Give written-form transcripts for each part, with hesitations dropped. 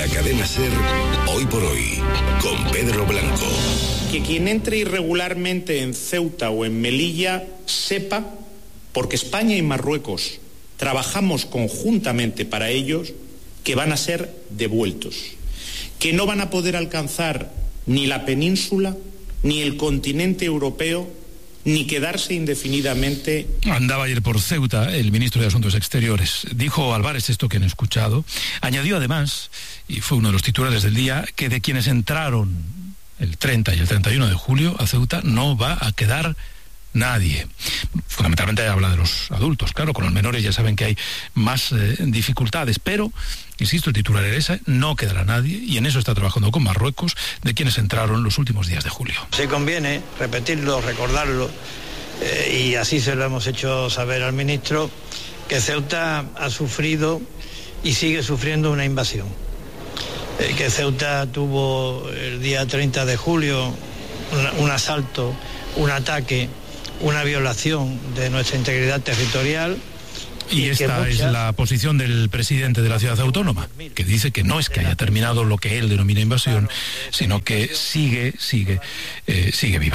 la cadena SER, Hoy por Hoy, con Pedro Blanco. Que quien entre irregularmente en Ceuta o en Melilla sepa, porque España y Marruecos trabajamos conjuntamente para ellos, que van a ser devueltos, que no van a poder alcanzar ni la península, ni el continente europeo, ni quedarse indefinidamente. Andaba ayer por Ceuta el ministro de Asuntos Exteriores. Dijo Álvarez esto que han escuchado. Añadió además, y fue uno de los titulares del día, que de quienes entraron el 30 y el 31 de julio a Ceuta no va a quedar nadie. Fundamentalmente habla de los adultos, claro, con los menores ya saben que hay más dificultades, pero, insisto, el titular era ese, no quedará nadie, y en eso está trabajando con Marruecos, de quienes entraron los últimos días de julio. Se conviene repetirlo, recordarlo, y así se lo hemos hecho saber al ministro, que Ceuta ha sufrido y sigue sufriendo una invasión. Que Ceuta tuvo el día 30 de julio un asalto, un ataque, una violación de nuestra integridad territorial. Y esta es la posición del presidente de la ciudad autónoma, que dice que no es que haya terminado lo que él denomina invasión, sino que sigue viva.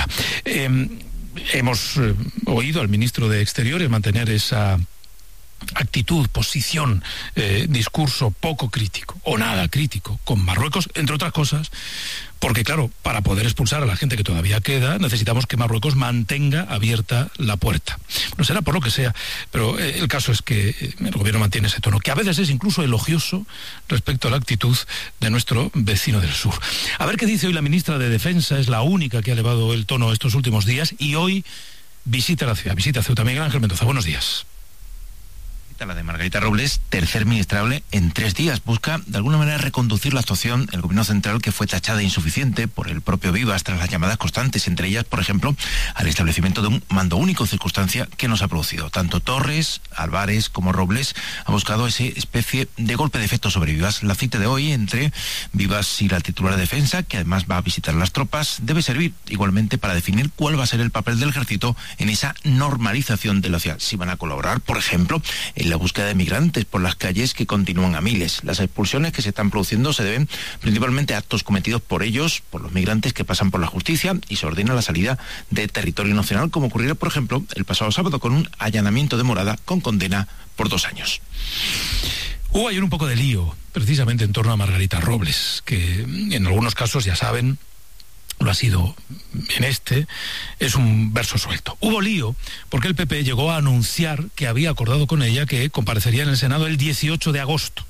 Hemos oído al ministro de Exteriores mantener esa actitud, posición, discurso poco crítico o nada crítico con Marruecos, entre otras cosas, porque claro, para poder expulsar a la gente que todavía queda, necesitamos que Marruecos mantenga abierta la puerta. No será por lo que sea, pero el caso es que el gobierno mantiene ese tono, que a veces es incluso elogioso respecto a la actitud de nuestro vecino del sur. A ver qué dice hoy la ministra de Defensa, es la única que ha elevado el tono estos últimos días, y hoy visita la ciudad, visita Ceuta. Miguel Ángel Mendoza, buenos días. La de Margarita Robles, tercer ministrable en 3 días. Busca, de alguna manera, reconducir la actuación del gobierno central, que fue tachada de insuficiente por el propio Vivas tras las llamadas constantes, entre ellas, por ejemplo, al establecimiento de un mando único, circunstancia que nos ha producido. Tanto Torres, Álvarez como Robles ha buscado esa especie de golpe de efecto sobre Vivas. La cita de hoy entre Vivas y la titular de Defensa, que además va a visitar las tropas, debe servir igualmente para definir cuál va a ser el papel del ejército en esa normalización de la ciudad. Si van a colaborar, por ejemplo, en la búsqueda de migrantes por las calles, que continúan a miles. Las expulsiones que se están produciendo se deben principalmente a actos cometidos por ellos, por los migrantes que pasan por la justicia, y se ordena la salida de territorio nacional, como ocurrió, por ejemplo, el pasado sábado con un allanamiento de morada con condena por 2 años. Hubo ayer un poco de lío, precisamente en torno a Margarita Robles, que en algunos casos, ya saben, lo ha sido en este, es un verso suelto. Hubo lío porque el PP llegó a anunciar que había acordado con ella que comparecería en el Senado el 18 de agosto.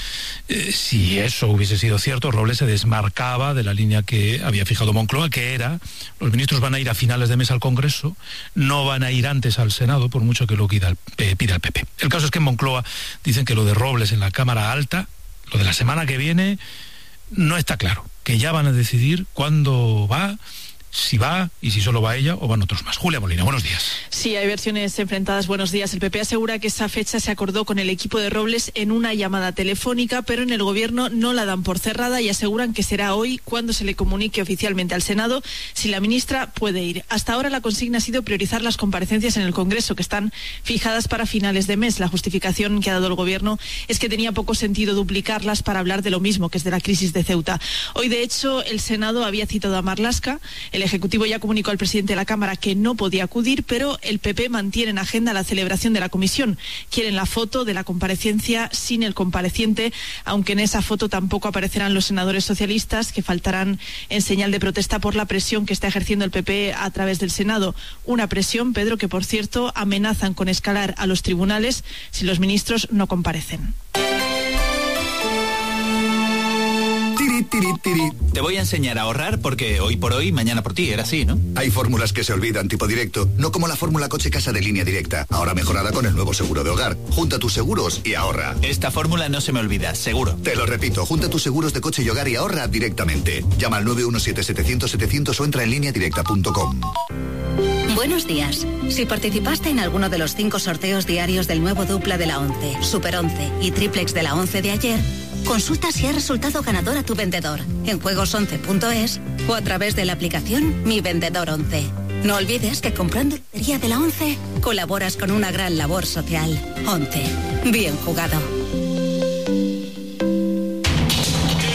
Si eso hubiese sido cierto, Robles se desmarcaba de la línea que había fijado Moncloa, que era: los ministros van a ir a finales de mes al Congreso, no van a ir antes al Senado, por mucho que lo pida el PP. El caso es que en Moncloa dicen que lo de Robles en la Cámara Alta, lo de la semana que viene, no está claro, que ya van a decidir cuándo va, si va y si solo va ella o van otros más. Julia Molina, buenos días. Sí, hay versiones enfrentadas. Buenos días. El PP asegura que esa fecha se acordó con el equipo de Robles en una llamada telefónica, pero en el gobierno no la dan por cerrada y aseguran que será hoy cuando se le comunique oficialmente al Senado si la ministra puede ir. Hasta ahora la consigna ha sido priorizar las comparecencias en el Congreso, que están fijadas para finales de mes. La justificación que ha dado el gobierno es que tenía poco sentido duplicarlas para hablar de lo mismo, que es de la crisis de Ceuta. Hoy, de hecho, el Senado había citado a Marlaska. El Ejecutivo ya comunicó al presidente de la Cámara que no podía acudir, pero el PP mantiene en agenda la celebración de la comisión. Quieren la foto de la comparecencia sin el compareciente, aunque en esa foto tampoco aparecerán los senadores socialistas, que faltarán en señal de protesta por la presión que está ejerciendo el PP a través del Senado. Una presión, Pedro, que por cierto amenazan con escalar a los tribunales si los ministros no comparecen. Te voy a enseñar a ahorrar porque hoy por hoy, mañana por ti, era así, ¿no? Hay fórmulas que se olvidan, tipo directo, no como la fórmula coche casa de Línea Directa, ahora mejorada con el nuevo seguro de hogar. Junta tus seguros y ahorra. Esta fórmula no se me olvida, seguro. Te lo repito, junta tus seguros de coche y hogar y ahorra directamente. Llama al 917-700-700 o entra en lineadirecta.com. Buenos días. Si participaste en alguno de los 5 sorteos diarios del nuevo dupla de la 11, Super 11 y triplex de la 11 de ayer, consulta si ha resultado ganador a tu vendedor en juegos11.es o a través de la aplicación Mi Vendedor 11. No olvides que comprando lotería de la 11 colaboras con una gran labor social. 11. Bien jugado.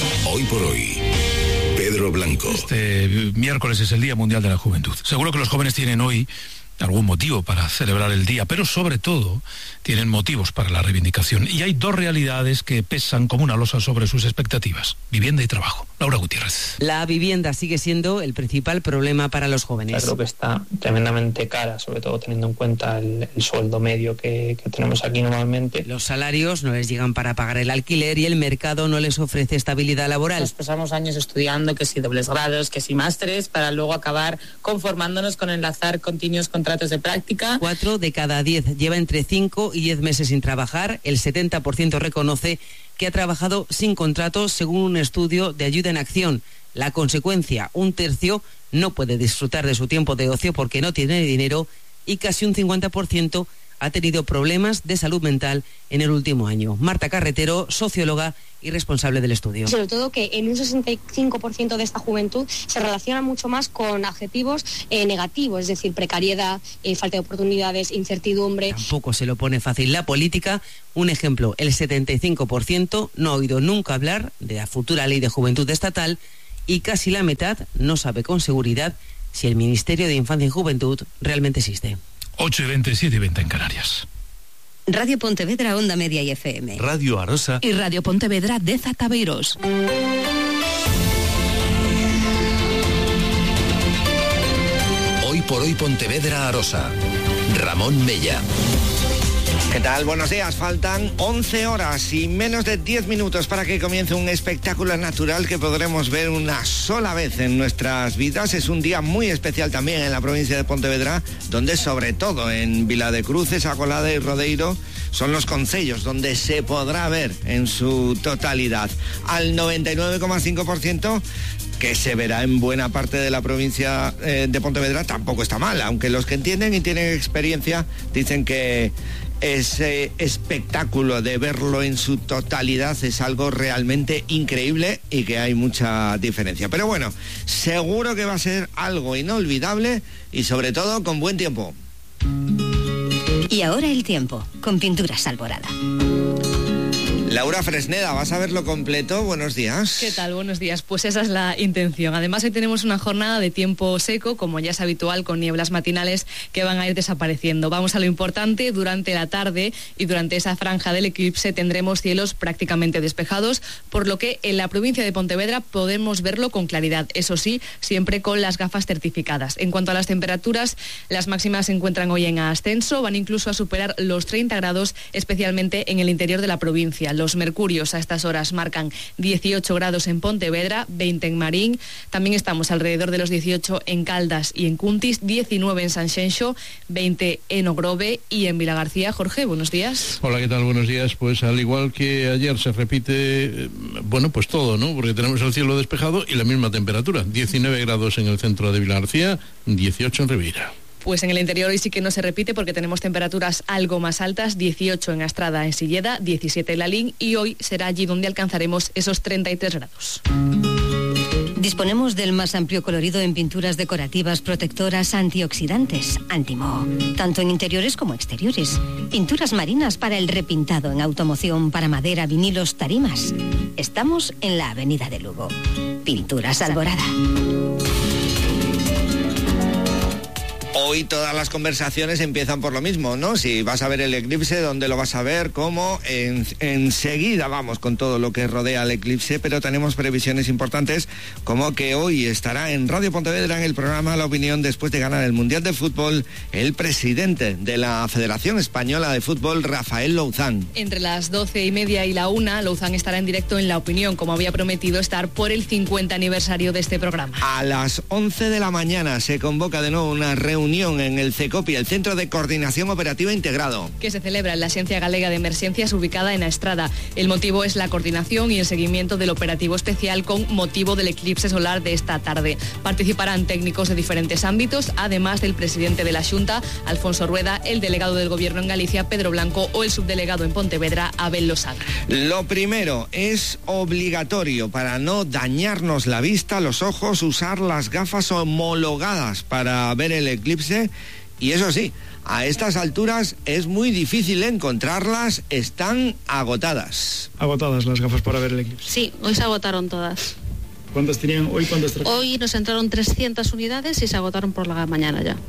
5. Este miércoles es el Día Mundial de la Juventud. Seguro que los jóvenes tienen hoy algún motivo para celebrar el día, pero sobre todo tienen motivos para la reivindicación. Y hay dos realidades que pesan como una losa sobre sus expectativas: vivienda y trabajo. Laura Gutiérrez. La vivienda sigue siendo el principal problema para los jóvenes. Creo que está tremendamente cara, sobre todo teniendo en cuenta el sueldo medio que tenemos aquí normalmente. Los salarios no les llegan para pagar el alquiler y el mercado no les ofrece estabilidad laboral. Nos pasamos años estudiando, que si dobles grados, que si másteres, para luego acabar conformándonos con enlazar continuos contratos de práctica. 4 de cada 10 lleva entre 5 y 10 meses sin trabajar. El 70% reconoce que ha trabajado sin contrato, según un estudio de Ayuda en Acción. La consecuencia: un tercio no puede disfrutar de su tiempo de ocio porque no tiene dinero y casi un 50% ha tenido problemas de salud mental en el último año. Marta Carretero, socióloga y responsable del estudio. Sobre todo que en un 65% de esta juventud se relaciona mucho más con adjetivos negativos, es decir, precariedad, falta de oportunidades, incertidumbre. Tampoco se lo pone fácil la política. Un ejemplo: el 75% no ha oído nunca hablar de la futura ley de juventud estatal y casi la mitad no sabe con seguridad si el Ministerio de Infancia y Juventud realmente existe. 8:20, 7:20 en Canarias. Radio Pontevedra, Onda Media y FM. Radio Arosa. Y Radio Pontevedra de Zataveiros. Hoy por hoy Pontevedra Arosa. Ramón Mella. ¿Qué tal? Buenos días. Faltan 11 horas y menos de 10 minutos para que comience un espectáculo natural que podremos ver una sola vez en nuestras vidas. Es un día muy especial también en la provincia de Pontevedra, donde sobre todo en Vila de Cruces, Acolada y Rodeiro son los concellos donde se podrá ver en su totalidad. Al 99,5%, que se verá en buena parte de la provincia de Pontevedra, tampoco está mal, aunque los que entienden y tienen experiencia dicen que ese espectáculo de verlo en su totalidad es algo realmente increíble y que hay mucha diferencia. Pero bueno, seguro que va a ser algo inolvidable y sobre todo con buen tiempo. Y ahora el tiempo, con Pinturas Alborada. Laura Fresneda, ¿vas a verlo completo? Buenos días. ¿Qué tal? Buenos días. Pues esa es la intención. Además, hoy tenemos una jornada de tiempo seco, como ya es habitual, con nieblas matinales que van a ir desapareciendo. Vamos a lo importante. Durante la tarde y durante esa franja del eclipse tendremos cielos prácticamente despejados, por lo que en la provincia de Pontevedra podemos verlo con claridad. Eso sí, siempre con las gafas certificadas. En cuanto a las temperaturas, las máximas se encuentran hoy en ascenso, van incluso a superar los 30 grados, especialmente en el interior de la provincia. Los mercurios a estas horas marcan 18 grados en Pontevedra, 20 en Marín. También estamos alrededor de los 18 en Caldas y en Cuntis, 19 en Sanxenxo, 20 en Ogrove y en Vilagarcía. Jorge, buenos días. Hola, ¿qué tal? Buenos días. Pues al igual que ayer se repite, bueno, pues todo, ¿no? Porque tenemos el cielo despejado y la misma temperatura. 19 grados en el centro de Vilagarcía, 18 en Ribeira. Pues en el interior hoy sí que no se repite porque tenemos temperaturas algo más altas, 18 en Astrada, en Silleda, 17 en Lalín y hoy será allí donde alcanzaremos esos 33 grados. Disponemos del más amplio colorido en pinturas decorativas protectoras antioxidantes, Antimo, tanto en interiores como exteriores. Pinturas marinas para el repintado en automoción, para madera, vinilos, tarimas. Estamos en la Avenida de Lugo. Pinturas Alborada. Hoy todas las conversaciones empiezan por lo mismo, ¿no? Si vas a ver el eclipse, ¿dónde lo vas a ver? ¿Cómo? Enseguida vamos con todo lo que rodea al eclipse, pero tenemos previsiones importantes, como que hoy estará en Radio Pontevedra en el programa La Opinión, después de ganar el Mundial de Fútbol, el presidente de la Federación Española de Fútbol, Rafael Louzán. Entre las 12:30 y la 1, Louzán estará en directo en La Opinión, como había prometido estar por el 50 aniversario de este programa. A las 11 de la mañana se convoca de nuevo una reunión en el CECOPI, el Centro de Coordinación Operativa Integrado, que se celebra en la Agencia Galega de Emergencias ubicada en Astrada. El motivo es la coordinación y el seguimiento del operativo especial con motivo del eclipse solar de esta tarde. Participarán técnicos de diferentes ámbitos, además del presidente de la Xunta, Alfonso Rueda, el delegado del Gobierno en Galicia, Pedro Blanco, o el subdelegado en Pontevedra, Abel Losada. Lo primero, es obligatorio para no dañarnos la vista, los ojos, usar las gafas homologadas para ver el eclipse. Y eso sí, a estas alturas es muy difícil encontrarlas, están agotadas. Agotadas las gafas para ver el eclipse. Sí, hoy se agotaron todas. ¿Cuántas tenían hoy? Hoy nos entraron 300 unidades y se agotaron por la mañana ya.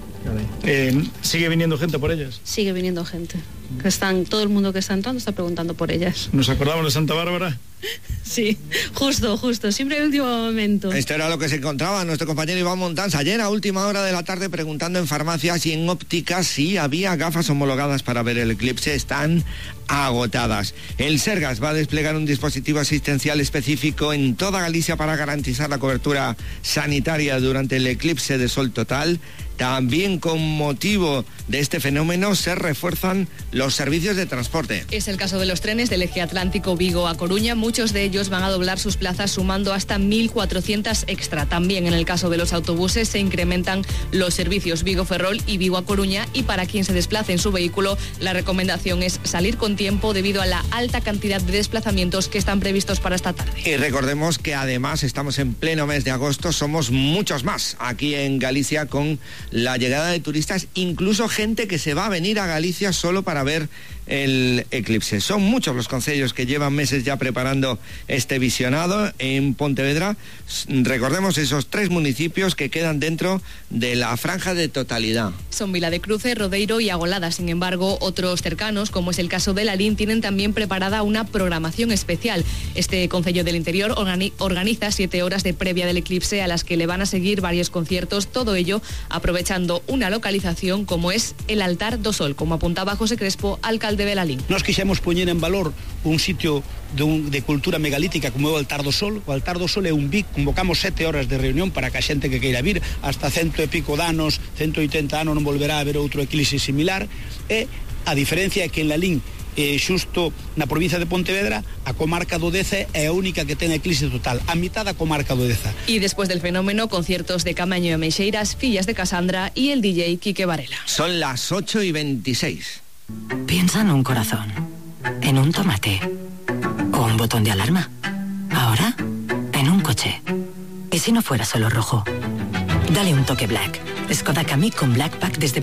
¿Sigue viniendo gente por ellas? Sigue viniendo gente. Todo el mundo que está entrando está preguntando por ellas. ¿Nos acordamos de Santa Bárbara? Sí, justo, siempre el último momento. Esto era lo que se encontraba nuestro compañero Iván Montans ayer a última hora de la tarde preguntando en farmacias y en ópticas si había gafas homologadas para ver el eclipse. Están agotadas. El Sergas va a desplegar un dispositivo asistencial específico en toda Galicia para garantizar la cobertura sanitaria durante el eclipse de sol total. También con motivo de este fenómeno se refuerzan los servicios de transporte. Es el caso de los trenes del eje atlántico Vigo a Coruña. Muchos de ellos van a doblar sus plazas sumando hasta 1.400 extra. También en el caso de los autobuses se incrementan los servicios Vigo-Ferrol y Vigo a Coruña, y para quien se desplace en su vehículo la recomendación es salir con tiempo debido a la alta cantidad de desplazamientos que están previstos para esta tarde. Y recordemos que además estamos en pleno mes de agosto, somos muchos más aquí en Galicia con la llegada de turistas, incluso gente que se va a venir a Galicia solo para ver el eclipse. Son muchos los concellos que llevan meses ya preparando este visionado en Pontevedra. Recordemos esos 3 municipios que quedan dentro de la franja de totalidad. Son Vila de Cruce, Rodeiro y Agolada. Sin embargo, otros cercanos, como es el caso de Lalín, tienen también preparada una programación especial. Este concello del interior organiza 7 horas de previa del eclipse a las que le van a seguir varios conciertos, todo ello aprovechando una localización como es el Altar do Sol, como apuntaba José Crespo, alcalde de Lalín. Nos quixemos poñer en valor un sitio de cultura megalítica como é o Altar do Sol. O Altar do Sol é un BIC, convocamos 7 horas de reunión para que a xente que queira vir, hasta 100 e pico de anos, 180 anos non volverá a haber outro eclipse similar, e a diferencia é que en Lalín, xusto na provincia de Pontevedra, a comarca do Deza é a única que ten eclipse total, a mitad da comarca do Deza. Y después del fenómeno, conciertos de Camaño e Meixeiras, Fillas de Casandra y el DJ Quique Varela. Son las 8:26. Piensa en un corazón, en un tomate o un botón de alarma. Ahora, en un coche. ¿Y si no fuera solo rojo? Dale un toque Black. Skoda Kamiq con Black Pack desde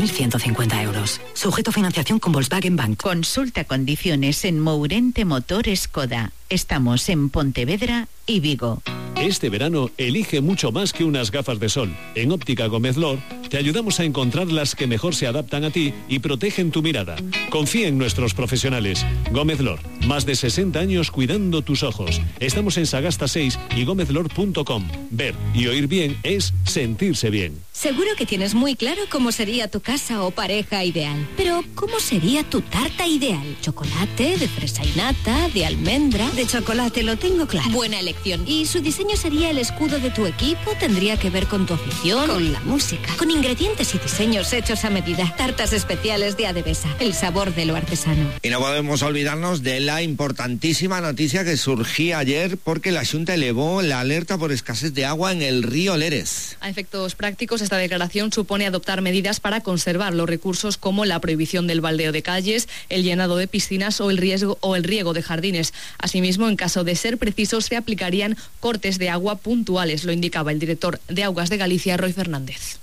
22.150 euros. Sujeto a financiación con Volkswagen Bank. Consulta condiciones en Mourente Motor Skoda. Estamos en Pontevedra y Vigo. Este verano elige mucho más que unas gafas de sol. En Óptica Gómez Lor te ayudamos a encontrar las que mejor se adaptan a ti y protegen tu mirada. Confía en nuestros profesionales. Gómez Lor, más de 60 años cuidando tus ojos. Estamos en Sagasta 6 y gómezlor.com. Ver y oír bien es sentirse bien. Seguro que tienes muy claro cómo sería tu casa o pareja ideal. Pero ¿cómo sería tu tarta ideal? ¿Chocolate, de fresa y nata, de almendra? De chocolate, lo tengo claro. Buena elección. ¿Y su diseño sería el escudo de tu equipo? ¿Tendría que ver con tu afición? Con la música. Con ingredientes y diseños hechos a medida. Tartas especiales de Adebesa. El sabor de lo artesano. Y no podemos olvidarnos de la importantísima noticia que surgía ayer porque la Xunta elevó la alerta por escasez de agua en el río Leres. A efectos prácticos, esta declaración supone adoptar medidas para conservar los recursos como la prohibición del baldeo de calles, el llenado de piscinas o el riego de jardines. Asimismo, en caso de ser preciso, se aplicarían cortes de agua puntuales, lo indicaba el director de Augas de Galicia, Roy Fernández.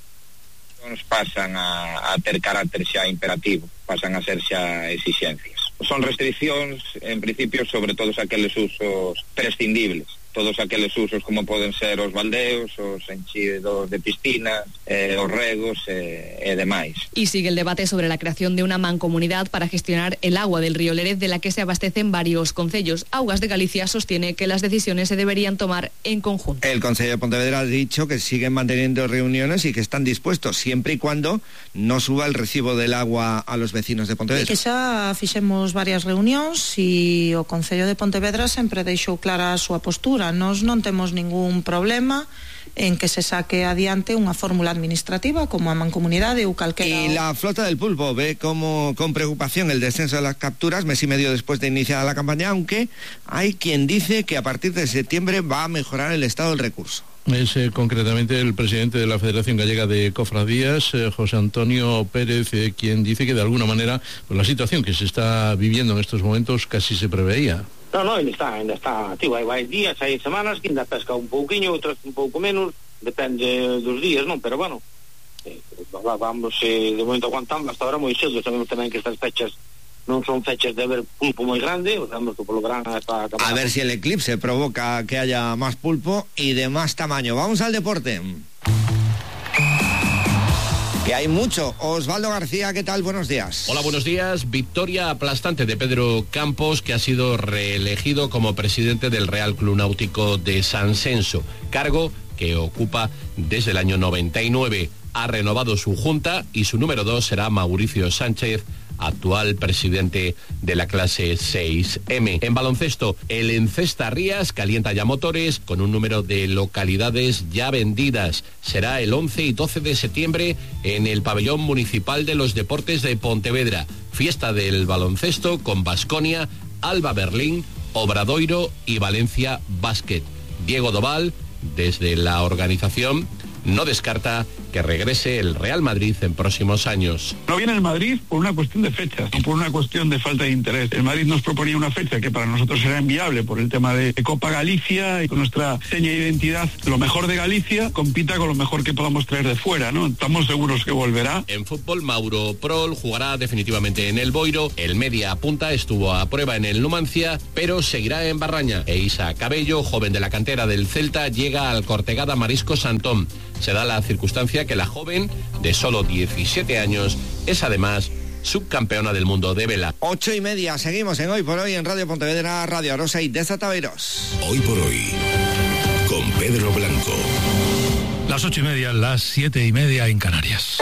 Pasan a ter carácter xa imperativo, pasan a ser xa exigencias. Son restriccións, en principio, sobre todos aqueles usos prescindibles. Todos aqueles usos como poden ser os baldeos, os enchidos de piscinas, os regos e demais. Y sigue el debate sobre la creación de una mancomunidad para gestionar el agua del río Lérez, de la que se abastecen varios concellos. Augas de Galicia sostiene que las decisiones se deberían tomar en conjunto. El Concello de Pontevedra ha dicho que siguen manteniendo reuniones y que están dispuestos, siempre y cuando no suba el recibo del agua a los vecinos de Pontevedra. Que xa fixemos varias reunións e o Concello de Pontevedra sempre deixou clara a súa postura. Nos non temos ningún problema en que se saque adiante unha fórmula administrativa como a mancomunidade ou calquera. Y la flota del pulpo ve como con preocupación el descenso de las capturas mes y medio después de iniciada la campaña, aunque hay quien dice que a partir de septiembre va a mejorar el estado del recurso. Es concretamente el presidente de la Federación Gallega de Cofradías, José Antonio Pérez, quien dice que de alguna manera pues, la situación que se está viviendo en estos momentos casi se preveía. No, ainda está activo, hai días, hai semanas que ainda pesca un pouquiño, outras un pouco menos, depende dos días, non? Pero bueno, vamos, de momento aguantamos, hasta ahora moi cedo, sabemos tamén que estas fechas non son fechas de ver pulpo moi grande, o sea, que polo verán hasta acabar. A ver si el eclipse provoca que haya más pulpo y de más tamaño. Vamos al deporte. Que hay mucho. Osvaldo García, ¿qué tal? Buenos días. Hola, buenos días. Victoria aplastante de Pedro Campos, que ha sido reelegido como presidente del Real Club Náutico de San Senso, cargo que ocupa desde el año 99. Ha renovado su junta y su número 2 será Mauricio Sánchez, actual presidente de la clase 6M. En baloncesto, el Encesta Rías calienta ya motores con un número de localidades ya vendidas. Será el 11 y 12 de septiembre en el Pabellón Municipal de los Deportes de Pontevedra. Fiesta del baloncesto con Baskonia, Alba Berlín, Obradoiro y Valencia Basket. Diego Doval, desde la organización, no descarta que regrese el Real Madrid en próximos años. No viene el Madrid por una cuestión de fechas, no por una cuestión de falta de interés. El Madrid nos proponía una fecha que para nosotros era inviable por el tema de Copa Galicia y con nuestra seña de identidad, lo mejor de Galicia compita con lo mejor que podamos traer de fuera, ¿no? Estamos seguros que volverá. En fútbol, Mauro Prol jugará definitivamente en el Boiro. El media punta estuvo a prueba en el Numancia, pero seguirá en Barraña. E Isa Cabello, joven de la cantera del Celta, llega al Cortegada Marisco Santón. Se da la circunstancia que la joven, de solo 17 años, es además subcampeona del mundo de vela. 8:30, seguimos en Hoy por Hoy en Radio Pontevedra, Radio Arosa y Desataveros. Hoy por Hoy, con Pedro Blanco. Las 8:30, las 7:30 en Canarias.